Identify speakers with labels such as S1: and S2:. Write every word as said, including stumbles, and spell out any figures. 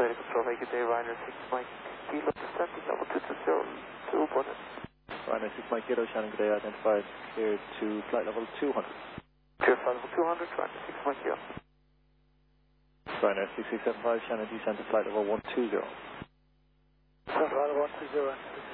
S1: Ready control, make it day, Ryder six Mike Kilo, descending level two two zero, two bonus.
S2: Ryder six Mike Kilo, Shannon, good day, identified, cleared to flight level two hundred.
S1: Clear flight level two hundred, Ryder six Mike Kilo.
S2: Ryder six six seven five, Shannon, descend to flight level one two zero.
S1: Flight level one two zero.